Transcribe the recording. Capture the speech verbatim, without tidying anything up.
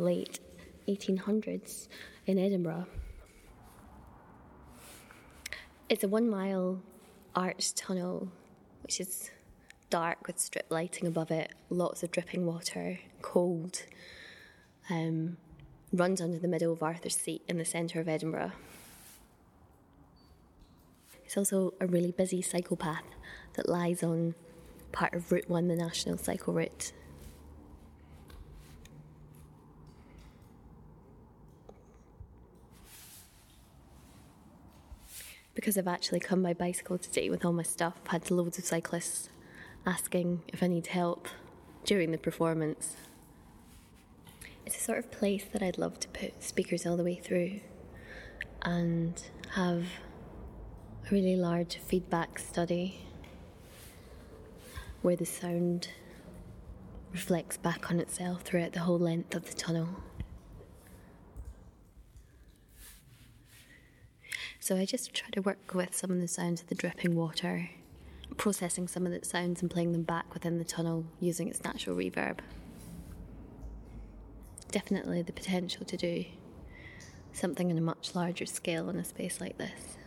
late eighteen hundreds in Edinburgh. It's a one mile arched tunnel which is dark with strip lighting above it, lots of dripping water, cold, um, runs under the middle of Arthur's Seat in the centre of Edinburgh. It's also a really busy cycle path that lies on part of Route one, the national cycle route. Because I've actually come by bicycle today with all my stuff, I've had loads of cyclists asking if I need help during the performance. It's a sort of place that I'd love to put speakers all the way through and have a really large feedback study where the sound reflects back on itself throughout the whole length of the tunnel. So I just try to work with some of the sounds of the dripping water, processing some of the sounds and playing them back within the tunnel using its natural reverb. Definitely the potential to do something on a much larger scale in a space like this.